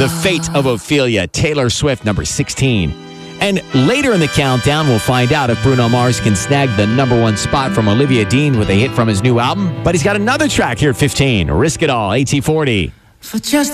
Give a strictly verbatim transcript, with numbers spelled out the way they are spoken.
The Fate of Ophelia, Taylor Swift, number sixteen. And later in the countdown, we'll find out if Bruno Mars can snag the number one spot from Olivia Dean with a hit from his new album. But he's got another track here at fifteen, Risk It All, A T forty. For just